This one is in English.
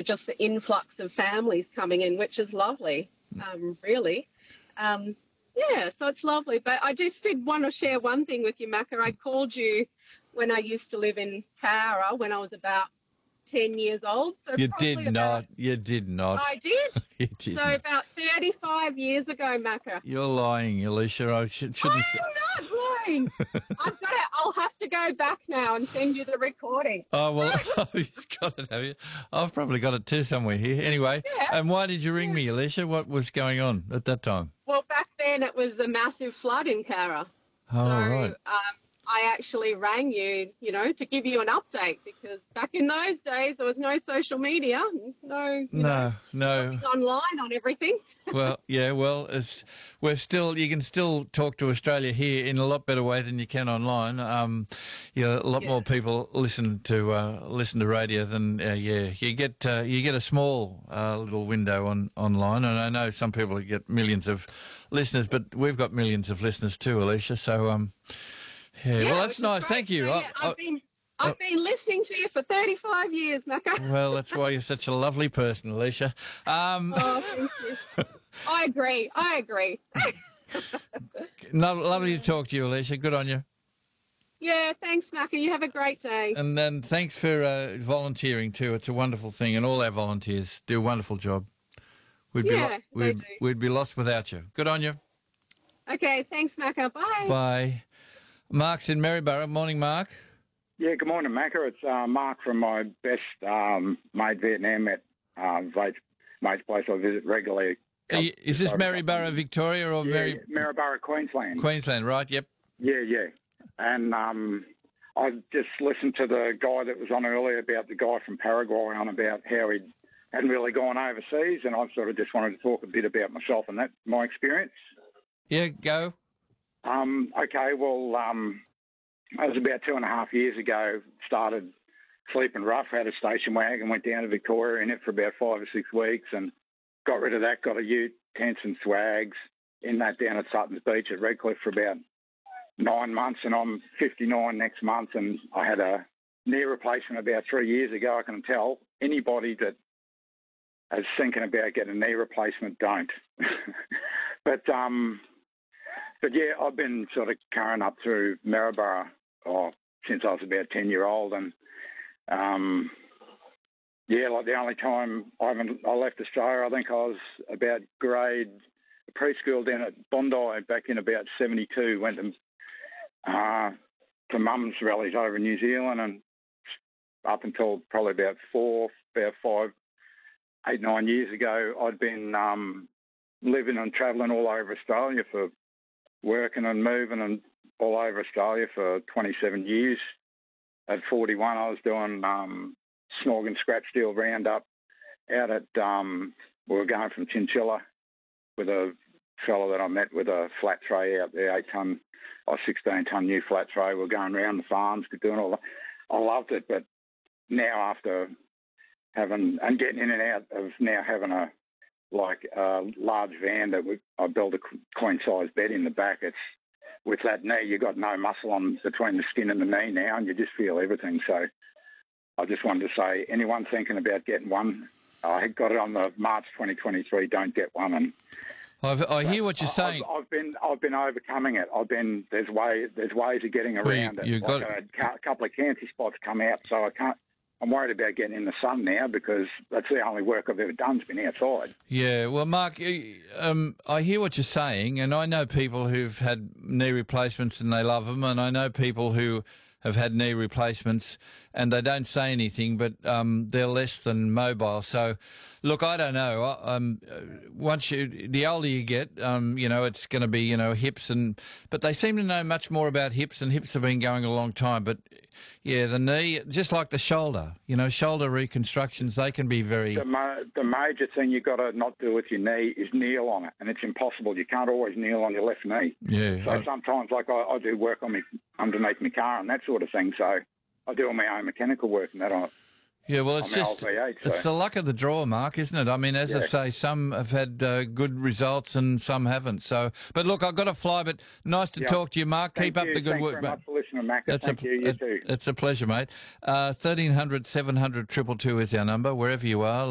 just the influx of families coming in, which is lovely, really. Yeah, so it's lovely. But I just did want to share one thing with you, Macca. I called you when I used to live in Cowra when I was about 10 years old. So You probably did about, not. You did not. I did. You did So not. about 35 years ago, Macca. You're lying, Alicia. I shouldn't say. I'm not lying. I'll have to go back now and send you the recording. Oh, well, you've got it, have you? I've probably got it too somewhere here. Anyway, Yeah. and why did you ring me, Alicia? What was going on at that time? Well, back then it was a massive flood in Cowra. Oh, So right. I actually rang you, to give you an update because back in those days there was no social media, no online on everything. Well, yeah, you can still talk to Australia here in a lot better way than you can online. A lot more people listen to radio than you get a small little window online, and I know some people get millions of listeners, but we've got millions of listeners too, Alicia. So well, that's nice. Great. Thank you. So, I've been listening to you for 35 years, Macca. Well, that's why you're such a lovely person, Alicia. Oh, thank you. I agree. Lovely to talk to you, Alicia. Good on you. Yeah, thanks, Macca. You have a great day. And then thanks for volunteering too. It's a wonderful thing, and all our volunteers do a wonderful job. We'd be lost without you. Good on you. Okay, thanks, Macca. Bye. Bye. Mark's in Maryborough. Morning, Mark. Yeah, good morning, Macca. It's Mark from my best mate, Vietnam, at mate's place I visit regularly. Is this Maryborough, Victoria, or Maryborough, Queensland? Queensland, right? Yep. Yeah. And I just listened to the guy that was on earlier about the guy from Paraguay on about how he hadn't really gone overseas, and I sort of just wanted to talk a bit about myself and my experience. Yeah, go. Okay, well, it was about 2.5 years ago, started sleeping rough, had a station wagon, went down to Victoria in it for about 5 or 6 weeks and got rid of that, got a ute, tents and swags, in that down at Sutton's Beach at Redcliffe for about 9 months, and I'm 59 next month, and I had a knee replacement about 3 years ago. I can tell anybody that is thinking about getting a knee replacement, don't. But yeah, I've been sort of carrying up through Maryborough since I was about 10-year-old, and like the only time I left Australia, I think I was about grade preschool down at Bondi back in about 72. Went to mum's rallies over in New Zealand, and up until probably about 5, 8, 9 years ago, I'd been living and travelling all over Australia for working and moving and all over Australia for 27 years. At 41, I was doing snog and scratch steel roundup out at, we were going from Chinchilla with a fellow that I met with a flat tray out there, 8-ton or 16-ton new flat tray. We were going around the farms, doing all that. I loved it, but now after having and getting in and out of now having a large van that I built a queen size bed in the back. It's with that knee, you got no muscle on between the skin and the knee now, and you just feel everything. So I just wanted to say, anyone thinking about getting one, I got it on the March 2023. Don't get one. And I hear what you're saying. I've been overcoming it. There's ways of getting around it. A couple of cancer spots come out, so I'm worried about getting in the sun now because that's the only work I've ever done has been outside. Yeah, well, Mark, I hear what you're saying, and I know people who've had knee replacements and they love them, and I know people who have had knee replacements and they don't say anything, but they're less than mobile. So, look, I don't know. The older you get, it's going to be, hips but they seem to know much more about hips, and hips have been going a long time. But yeah, the knee, just like the shoulder, shoulder reconstructions, they can be very. The major thing you've got to not do with your knee is kneel on it, and it's impossible. You can't always kneel on your left knee. Yeah. So sometimes, I do work on underneath my car and that sort of thing. So I do all my own mechanical work and that on it. Yeah, well, it's the luck of the draw, Mark, isn't it? I mean, as I say, some have had good results and some haven't. So, but look, I've got to fly, but nice to talk to you, Mark. Keep up the good work, mate. Thanks very much for listening, Mac. Thank you. You too. It's a pleasure, mate. 1300 700 222 is our number, wherever you are.